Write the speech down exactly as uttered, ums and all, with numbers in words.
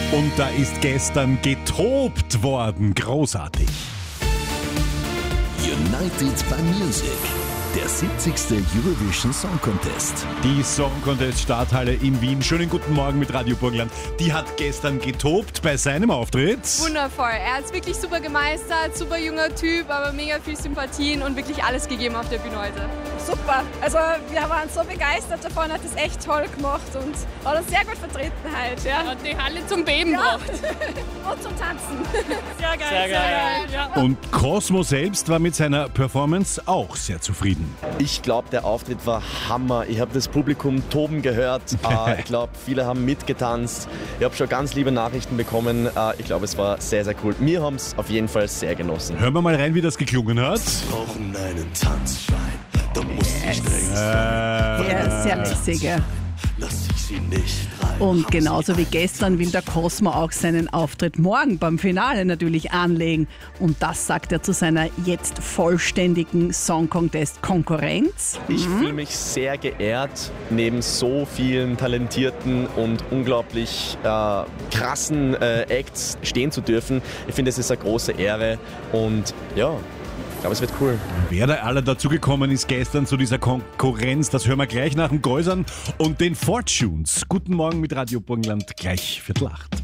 Und da ist gestern getobt worden. Großartig. United by Music. Der siebzigste Eurovision Song Contest. Die Song Contest Starthalle in Wien. Schönen guten Morgen mit Radio Burgenland. Die hat gestern getobt bei seinem Auftritt. Wundervoll. Er hat es wirklich super gemeistert, super junger Typ, aber mega viel Sympathien und wirklich alles gegeben auf der Bühne heute. Super. Also wir waren so begeistert davon, hat das echt toll gemacht und hat uns sehr gut vertreten halt. Ja. Er hat die Halle zum Beben Ja. gebracht. Und zum Tanzen. Sehr geil. Sehr geil. Ja. Und Cosmo selbst war mit seiner Performance auch sehr zufrieden. Ich glaube, der Auftritt war Hammer. Ich habe das Publikum toben gehört. Äh, ich glaube, viele haben mitgetanzt. Ich habe schon ganz liebe Nachrichten bekommen. Äh, ich glaube, es war sehr, sehr cool. Wir haben es auf jeden Fall sehr genossen. Hören wir mal rein, wie das geklungen hat. Brauchen einen Tanzschein, da muss ich streng Äh, Ja, sehr lässig. Ja. lass ich sie nicht rein. Und genauso wie gestern will der Cosmo auch seinen Auftritt morgen beim Finale natürlich anlegen. Und das sagt er zu seiner jetzt vollständigen Song Contest Konkurrenz. Ich fühle mich sehr geehrt, neben so vielen talentierten und unglaublich äh, krassen äh, Acts stehen zu dürfen. Ich finde, es ist eine große Ehre und ja, ich glaube, es wird cool. Wer da alle dazugekommen ist gestern zu dieser Konkurrenz, das hören wir gleich nach dem Geusern und den Fortunes. Guten Morgen mit Radio Burgenland, gleich Viertel acht.